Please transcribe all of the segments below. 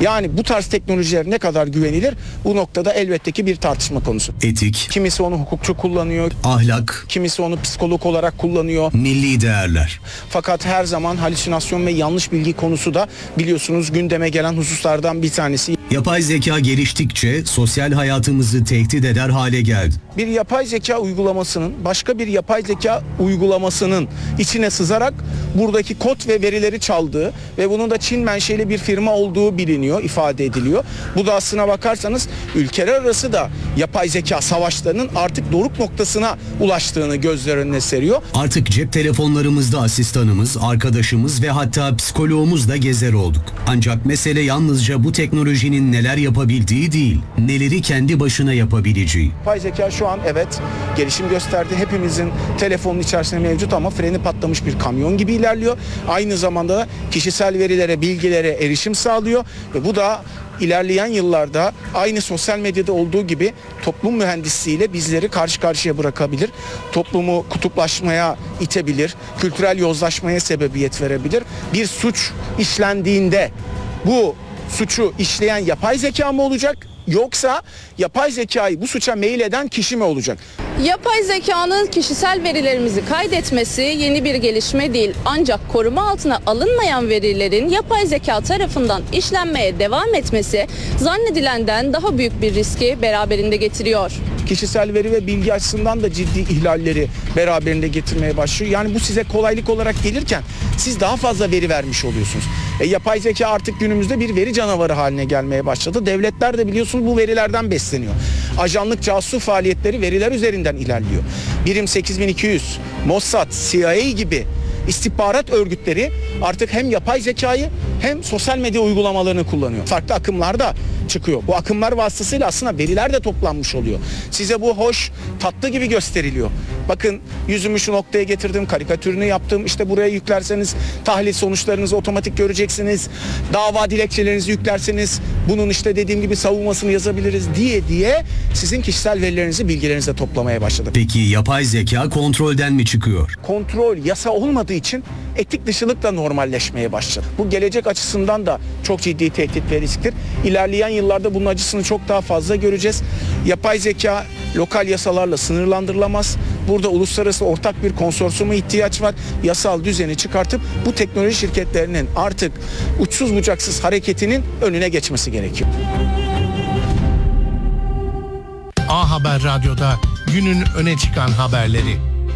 Yani bu tarz teknolojiler ne kadar güvenilir? Bu noktada elbette ki bir tartışma konusu. Etik, Kimisi onu hukukçu kullanıyor, ahlak, kimisi onu psikolog olarak kullanıyor. milli değerler. Fakat her zaman halüsinasyon ve yanlış bilgi konusu da biliyorsunuz gündeme gelen hususlardan bir tanesi. Yapay zeka geliştikçe sosyal hayatımızı tehdit eder hale geldi. Bir yapay zeka uygulamasının başka bir yapay zeka uygulamasının içine sızarak buradaki kod ve verileri çaldığı ve bunun da Çin menşeli bir firma olduğu biliniyor, ifade ediliyor. Bu da aslına bakarsanız ülkeler arası da yapay zeka savaşlarının artık doruk noktasına ulaştığını gözler önüne seriyor. Artık cep telefonlarımızda asistanımız, arkadaşımız ve hatta psikoloğumuz da gezer olduk. Ancak mesele yalnızca bu teknolojinin neler yapabildiği değil, neleri kendi başına yapabileceği. Yapay zeka şu an evet gelişim gösterdi. Hepimizin telefonun içerisinde mevcut ama freni patlamış bir kamyon gibi ilerliyor. Aynı zamanda da kişisel verilere, bilgilere erişim sağlıyor ve bu da ilerleyen yıllarda aynı sosyal medyada olduğu gibi toplum mühendisliğiyle bizleri karşı karşıya bırakabilir. Toplumu kutuplaşmaya itebilir, kültürel yozlaşmaya sebebiyet verebilir. Bir suç işlendiğinde bu suçu işleyen yapay zeka mı olacak? Yoksa yapay zekayı bu suça meyil eden kişi mi olacak? Yapay zekanın kişisel verilerimizi kaydetmesi yeni bir gelişme değil. Ancak koruma altına alınmayan verilerin yapay zeka tarafından işlenmeye devam etmesi zannedilenden daha büyük bir riski beraberinde getiriyor. Kişisel veri ve bilgi açısından da ciddi ihlalleri beraberinde getirmeye başlıyor. Yani bu size kolaylık olarak gelirken siz daha fazla veri vermiş oluyorsunuz. Yapay zeka artık günümüzde bir veri canavarı haline gelmeye başladı. Devletler de biliyorsunuz bu verilerden besleniyor. Ajanlık casus faaliyetleri veriler üzerinden ilerliyor. Birim 8200, Mossad, CIA gibi istihbarat örgütleri artık hem yapay zekayı hem sosyal medya uygulamalarını kullanıyor. Farklı akımlar da çıkıyor. Bu akımlar vasıtasıyla aslında veriler de toplanmış oluyor. Size bu hoş, tatlı gibi gösteriliyor. Bakın yüzümü şu noktaya getirdim, karikatürünü yaptım. İşte buraya yüklerseniz tahlil sonuçlarınızı otomatik göreceksiniz. Dava dilekçelerinizi yüklerseniz bunun işte dediğim gibi savunmasını yazabiliriz diye sizin kişisel verilerinizi, bilgilerinizi de toplamaya başladı. Peki yapay zeka kontrolden mi çıkıyor? Kontrol, yasa olmadığı için etik dışılık da normalleşmeye başladı. Bu gelecek açısından da çok ciddi tehdit ve risktir. İlerleyen yıllarda bunun acısını çok daha fazla göreceğiz. Yapay zeka lokal yasalarla sınırlandırılamaz. Burada uluslararası ortak bir konsorsiyuma ihtiyaç var. Yasal düzeni çıkartıp bu teknoloji şirketlerinin artık uçsuz bucaksız hareketinin önüne geçmesi gerekiyor. A Haber Radyo'da günün öne çıkan haberleri.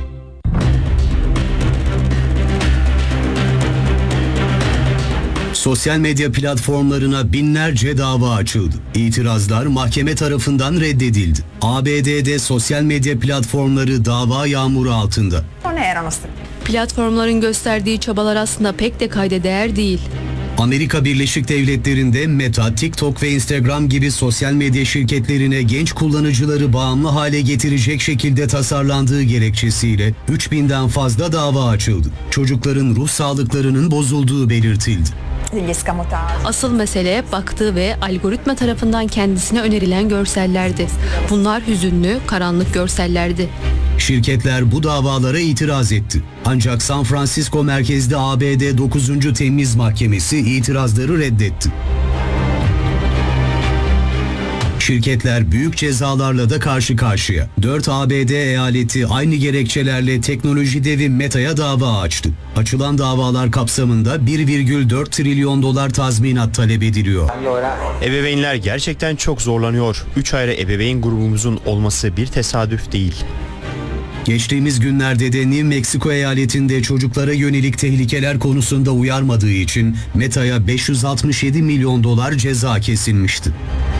Sosyal medya platformlarına binlerce dava açıldı. İtirazlar mahkeme tarafından reddedildi. ABD'de sosyal medya platformları dava yağmuru altında. Platformların gösterdiği çabalar aslında pek de kayda değer değil. Amerika Birleşik Devletleri'nde Meta, TikTok ve Instagram gibi sosyal medya şirketlerine genç kullanıcıları bağımlı hale getirecek şekilde tasarlandığı gerekçesiyle 3000'den fazla dava açıldı. Çocukların ruh sağlıklarının bozulduğu belirtildi. Asıl mesele baktığı ve algoritma tarafından kendisine önerilen görsellerdi. Bunlar hüzünlü, karanlık görsellerdi. Şirketler bu davalara itiraz etti. Ancak San Francisco merkezli ABD 9. Temiz Mahkemesi itirazları reddetti. Şirketler büyük cezalarla da karşı karşıya. 4 ABD eyaleti aynı gerekçelerle teknoloji devi Meta'ya dava açtı. Açılan davalar kapsamında 1,4 trilyon dolar tazminat talep ediliyor. Ebeveynler gerçekten çok zorlanıyor. 3 ayrı ebeveyn grubumuzun olması bir tesadüf değil. Geçtiğimiz günlerde de New Mexico eyaletinde çocuklara yönelik tehlikeler konusunda uyarmadığı için Meta'ya 567 milyon dolar ceza kesilmişti.